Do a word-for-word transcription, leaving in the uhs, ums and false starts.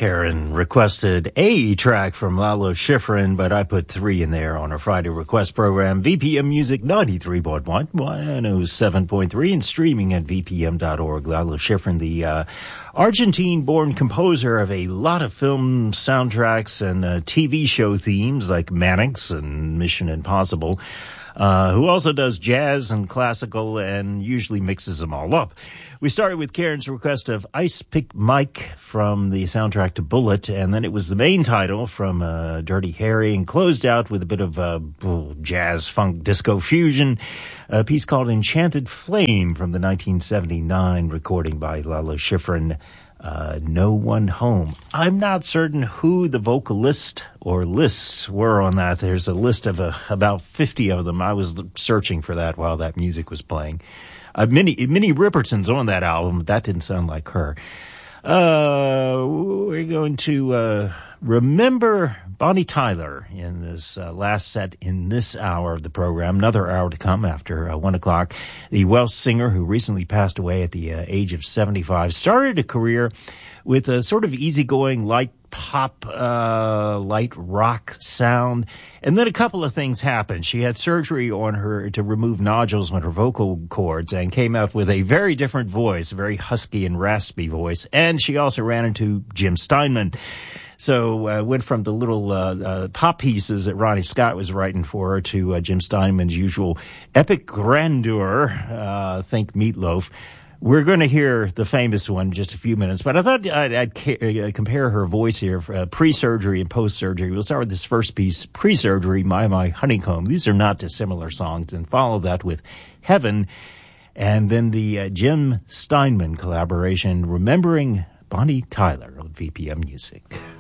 Karen requested a track from Lalo Schifrin, but I put three in there on our Friday request program. V P M Music ninety-three point one, one oh seven point three, and streaming at v p m dot org. Lalo Schifrin, the uh, Argentine-born composer of a lot of film soundtracks and uh, T V show themes like Mannix and Mission Impossible, uh, who also does jazz and classical and usually mixes them all up. We started with Karen's request of Ice Pick Mike from the soundtrack to Bullet, and then it was the main title from uh, Dirty Harry, and closed out with a bit of uh, jazz, funk, disco fusion, a piece called Enchanted Flame from the nineteen seventy-nine recording by Lalo Schifrin, uh, No One Home. I'm not certain who the vocalist or lists were on that. There's a list of uh, about fifty of them. I was searching for that while that music was playing. Uh, Minnie, Minnie Riperton's on that album, but that didn't sound like her. Uh, we're going to, uh, remember Bonnie Tyler in this, uh, last set in this hour of the program. Another hour to come after, uh, one o'clock. The Welsh singer who recently passed away at the uh, age of seventy-five started a career with a sort of easygoing, light pop, uh, light rock sound. And then a couple of things happened. She had surgery on her to remove nodules on her vocal cords and came out with a very different voice, a very husky and raspy voice. And she also ran into Jim Steinman. So uh, went from the little uh, uh, pop pieces that Ronnie Scott was writing for her to uh, Jim Steinman's usual epic grandeur, uh, think Meatloaf. We're going to hear the famous one in just a few minutes, but I thought I'd, I'd ca- uh, compare her voice here, for, uh, pre-surgery and post-surgery. We'll start with this first piece, pre-surgery, My My Honeycomb. These are not dissimilar songs, and follow that with Heaven, and then the uh, Jim Steinman collaboration, Remembering Bonnie Tyler on V P M Music.